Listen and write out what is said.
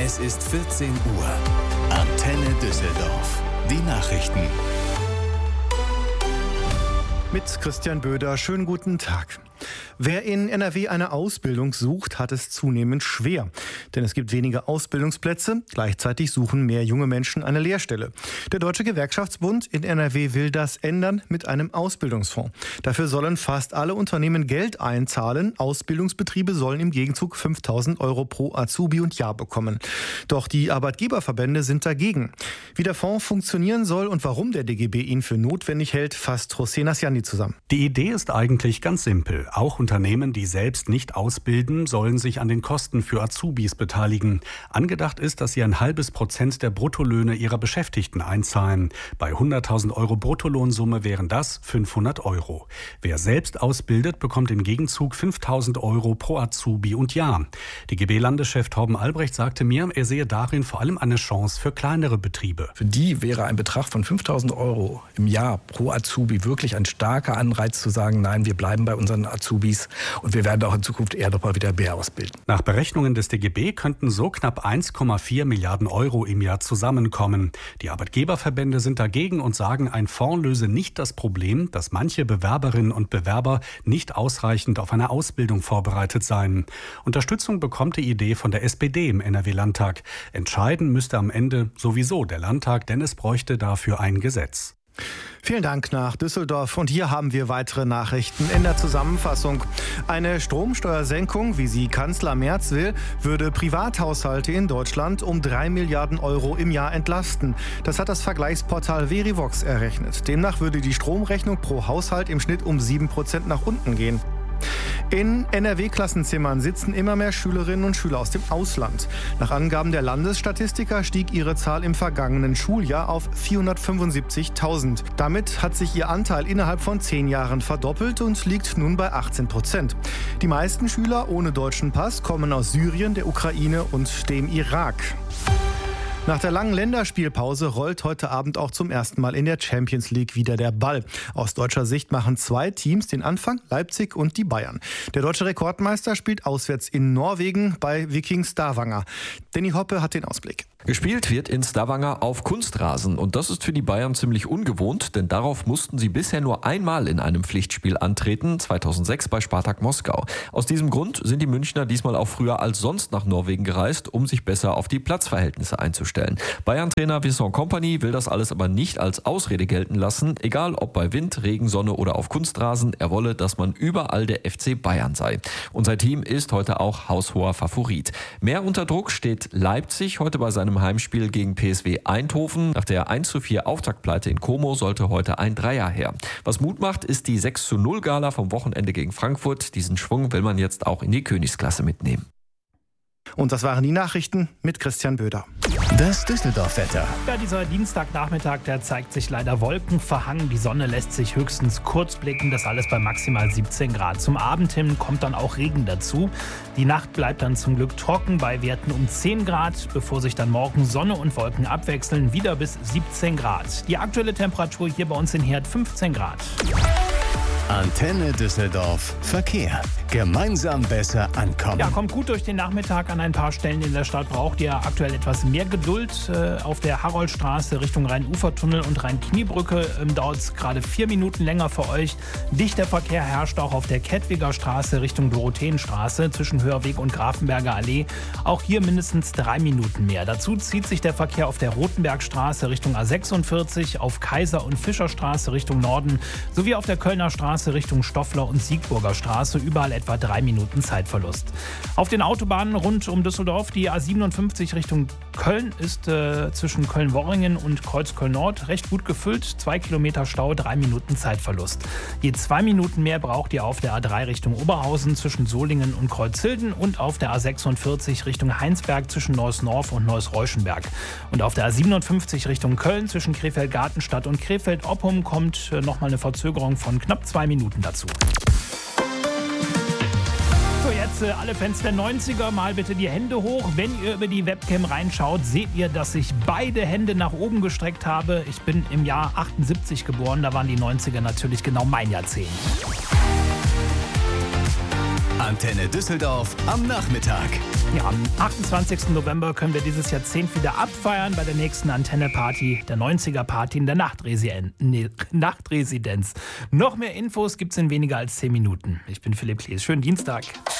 Es ist 14 Uhr. Antenne Düsseldorf. Die Nachrichten. Mit Christian Böder, schönen guten Tag. Wer in NRW eine Ausbildung sucht, hat es zunehmend schwer. Denn es gibt weniger Ausbildungsplätze, gleichzeitig suchen mehr junge Menschen eine Lehrstelle. Der Deutsche Gewerkschaftsbund in NRW will das ändern mit einem Ausbildungsfonds. Dafür sollen fast alle Unternehmen Geld einzahlen. Ausbildungsbetriebe sollen im Gegenzug 5.000 € pro Azubi und Jahr bekommen. Doch die Arbeitgeberverbände sind dagegen. Wie der Fonds funktionieren soll und warum der DGB ihn für notwendig hält, fasst José Nasciani zusammen. Die Idee ist eigentlich ganz simpel. Auch Unternehmen, die selbst nicht ausbilden, sollen sich an den Kosten für Azubis beteiligen. Angedacht ist, dass sie 0,5% der Bruttolöhne ihrer Beschäftigten einzahlen. Bei 100.000 € Bruttolohnsumme wären das 500 €. Wer selbst ausbildet, bekommt im Gegenzug 5.000 € pro Azubi und Jahr. DGB-Landeschef Torben Albrecht sagte mir, er sehe darin vor allem eine Chance für kleinere Betriebe. Für die wäre ein Betrag von 5.000 € im Jahr pro Azubi wirklich ein starker Anreiz zu sagen, nein, wir bleiben bei unseren Azubis und wir werden auch in Zukunft eher nochmal wieder mehr ausbilden. Nach Berechnungen des DGB könnten so knapp 1,4 Milliarden € im Jahr zusammenkommen. Die Arbeitgeberverbände sind dagegen und sagen, ein Fonds löse nicht das Problem, dass manche Bewerberinnen und Bewerber nicht ausreichend auf eine Ausbildung vorbereitet seien. Unterstützung bekommt die Idee von der SPD im NRW-Landtag. Entscheiden müsste am Ende sowieso der Landtag, denn es bräuchte dafür ein Gesetz. Vielen Dank nach Düsseldorf. Und hier haben wir weitere Nachrichten in der Zusammenfassung. Eine Stromsteuersenkung, wie sie Kanzler Merz will, würde Privathaushalte in Deutschland um 3 Milliarden € im Jahr entlasten. Das hat das Vergleichsportal Verivox errechnet. Demnach würde die Stromrechnung pro Haushalt im Schnitt um 7% nach unten gehen. In NRW-Klassenzimmern sitzen immer mehr Schülerinnen und Schüler aus dem Ausland. Nach Angaben der Landesstatistiker stieg ihre Zahl im vergangenen Schuljahr auf 475.000. Damit hat sich ihr Anteil innerhalb von 10 Jahren verdoppelt und liegt nun bei 18%. Die meisten Schüler ohne deutschen Pass kommen aus Syrien, der Ukraine und dem Irak. Nach der langen Länderspielpause rollt heute Abend auch zum ersten Mal in der Champions League wieder der Ball. Aus deutscher Sicht machen 2 Teams den Anfang, Leipzig und die Bayern. Der deutsche Rekordmeister spielt auswärts in Norwegen bei Viking Stavanger. Danny Hoppe hat den Ausblick. Gespielt wird in Stavanger auf Kunstrasen und das ist für die Bayern ziemlich ungewohnt, denn darauf mussten sie bisher nur einmal in einem Pflichtspiel antreten, 2006 bei Spartak Moskau. Aus diesem Grund sind die Münchner diesmal auch früher als sonst nach Norwegen gereist, um sich besser auf die Platzverhältnisse einzustellen. Bayern-Trainer Vincent Kompany will das alles aber nicht als Ausrede gelten lassen, egal ob bei Wind, Regen, Sonne oder auf Kunstrasen, er wolle, dass man überall der FC Bayern sei. Und sein Team ist heute auch haushoher Favorit. Mehr unter Druck steht Leipzig heute bei seinem Heimspiel gegen PSW Eindhoven. Nach der 1:4 Auftaktpleite in Como sollte heute ein Dreier her. Was Mut macht, ist die 6:0 Gala vom Wochenende gegen Frankfurt. Diesen Schwung will man jetzt auch in die Königsklasse mitnehmen. Und das waren die Nachrichten mit Christian Böder. Das Düsseldorf-Wetter. Ja, dieser Dienstagnachmittag, der zeigt sich leider wolkenverhangen. Die Sonne lässt sich höchstens kurz blicken. Das alles bei maximal 17 Grad. Zum Abend hin kommt dann auch Regen dazu. Die Nacht bleibt dann zum Glück trocken bei Werten um 10 Grad, bevor sich dann morgen Sonne und Wolken abwechseln, wieder bis 17 Grad. Die aktuelle Temperatur hier bei uns in Herd 15 Grad. Antenne Düsseldorf. Verkehr. Gemeinsam besser ankommen. Ja, kommt gut durch den Nachmittag. An ein paar Stellen in der Stadt braucht ihr aktuell etwas mehr Geduld. Auf der Haroldstraße Richtung Rhein-Ufer-Tunnel und Rhein-Kniebrücke dauert es gerade 4 Minuten länger für euch. Dichter Verkehr herrscht auch auf der Kettwiger Straße Richtung Dorotheenstraße zwischen Hörweg und Grafenberger Allee. Auch hier mindestens 3 Minuten mehr. Dazu zieht sich der Verkehr auf der Rotenbergstraße Richtung A46, auf Kaiser- und Fischerstraße Richtung Norden sowie auf der Kölner Straße Richtung Stoffler und Siegburger Straße. Überall etwa 3 Minuten Zeitverlust. Auf den Autobahnen rund um Düsseldorf, die A57 Richtung Köln ist zwischen Köln-Worringen und Kreuzköln-Nord recht gut gefüllt. 2 Kilometer Stau, 3 Minuten Zeitverlust. Je 2 Minuten mehr braucht ihr auf der A3 Richtung Oberhausen zwischen Solingen und Kreuzhilden und auf der A46 Richtung Heinsberg zwischen Neuss-Norf und Neuss-Reuschenberg. Und auf der A57 Richtung Köln zwischen Krefeld-Gartenstadt und Krefeld-Oppum kommt nochmal eine Verzögerung von knapp 2 Minuten dazu. So, jetzt alle Fans der 90er, mal bitte die Hände hoch. Wenn ihr über die Webcam reinschaut, seht ihr, dass ich beide Hände nach oben gestreckt habe. Ich bin im Jahr 78 geboren, da waren die 90er natürlich genau mein Jahrzehnt. Antenne Düsseldorf am Nachmittag. Ja, am 28. November können wir dieses Jahrzehnt wieder abfeiern bei der nächsten Antenne-Party, der 90er-Party in der Nachtresidenz. Noch mehr Infos gibt's in weniger als 10 Minuten. Ich bin Philipp Klees. Schönen Dienstag.